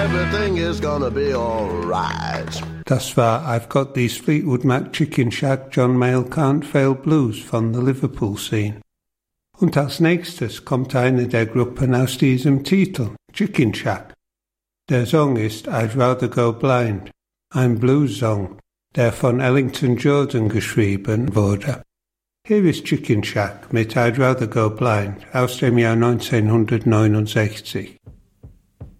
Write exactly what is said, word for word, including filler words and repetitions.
everything is gonna be alright. Das war I've Got These Fleetwood Mac Chicken Shack John Mayall Can't Fail Blues von der Liverpool Scene. Und als nächstes kommt eine der Gruppen aus diesem Titel, Chicken Shack. Der Song ist I'd Rather Go Blind, ein Blues-Song, der von Ellington Jordan geschrieben wurde. Hier ist Chicken Shack mit I'd Rather Go Blind aus dem Jahr neunzehnhundertneunundsechzig.